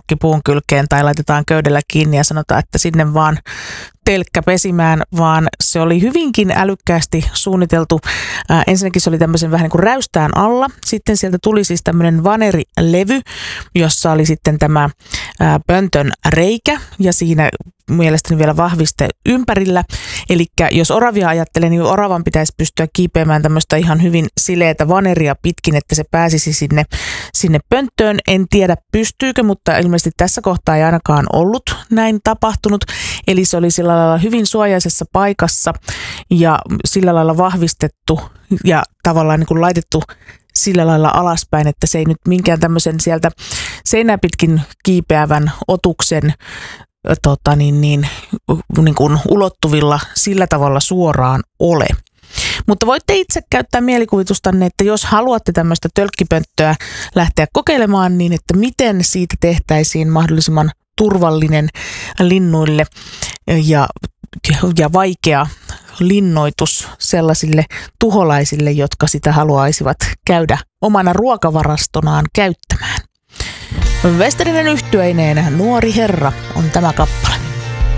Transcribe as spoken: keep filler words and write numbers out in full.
purkki puun kylkeen tai laitetaan köydellä kiinni ja sanotaan, että sinne vaan telkkä pesimään, vaan se oli hyvinkin älykkäästi suunniteltu. Ää, ensinnäkin se oli tämmöisen vähän niin kuin räystään alla. Sitten sieltä tuli siis tämmöinen vanerilevy, jossa oli sitten tämä ää, pöntön reikä ja siinä mielestäni vielä vahviste ympärillä. Eli jos oravia ajattelee, niin oravan pitäisi pystyä kiipeämään tämmöistä ihan hyvin sileätä vaneria pitkin, että se pääsisi sinne, sinne pönttöön. En tiedä pystyykö, mutta ilmeisesti tässä kohtaa ei ainakaan ollut näin tapahtunut. Eli se oli sillä lailla hyvin suojaisessa paikassa ja sillä lailla vahvistettu ja tavallaan niin kuin laitettu sillä lailla alaspäin, että se ei nyt minkään tämmöisen sieltä seinää pitkin kiipeävän otuksen Tota, niin, niin, niin kuin ulottuvilla sillä tavalla suoraan ole. Mutta voitte itse käyttää mielikuvitustanne, että jos haluatte tämmöistä tölkkipönttöä lähteä kokeilemaan, niin että miten siitä tehtäisiin mahdollisimman turvallinen linnuille ja, ja vaikea linnoitus sellaisille tuholaisille, jotka sitä haluaisivat käydä omana ruokavarastonaan käyttämään. Westerinen yhtyeineen Nuori herra on tämä kappale.